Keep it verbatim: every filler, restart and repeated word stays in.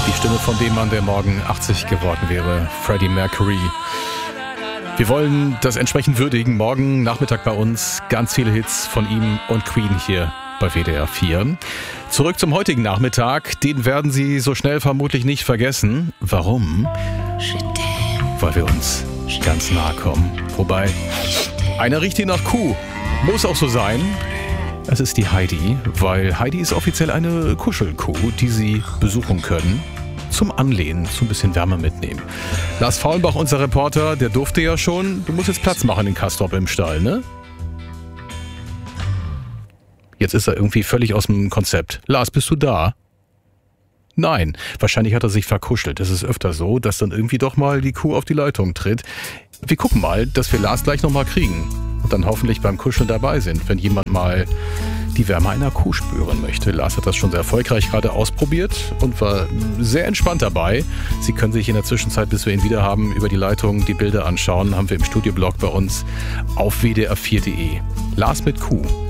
Die Stimme von dem Mann, der morgen achtzig geworden wäre, Freddie Mercury. Wir wollen das entsprechend würdigen. Morgen Nachmittag bei uns ganz viele Hits von ihm und Queen hier bei W D R vier. Zurück zum heutigen Nachmittag. Den werden Sie so schnell vermutlich nicht vergessen. Warum? Weil wir uns ganz nahe kommen. Wobei, einer riecht hier nach Kuh. Muss auch so sein. Es ist die Heidi, weil Heidi ist offiziell eine Kuschelkuh, die Sie besuchen können. Zum Anlehnen, zum bisschen Wärme mitnehmen. Lars Faulenbach, unser Reporter, der durfte ja schon. Du musst jetzt Platz machen in Castorp im Stall, ne? Jetzt ist er irgendwie völlig aus dem Konzept. Lars, bist du da? Nein, wahrscheinlich hat er sich verkuschelt. Es ist öfter so, dass dann irgendwie doch mal die Kuh auf die Leitung tritt. Wir gucken mal, dass wir Lars gleich nochmal kriegen. Und dann hoffentlich beim Kuscheln dabei sind, wenn jemand mal die Wärme einer Kuh spüren möchte. Lars hat das schon sehr erfolgreich gerade ausprobiert und war sehr entspannt dabei. Sie können sich in der Zwischenzeit, bis wir ihn wieder haben, über die Leitung die Bilder anschauen. Haben wir im Studioblog bei uns auf w d r vier punkt d e. Lars mit Kuh.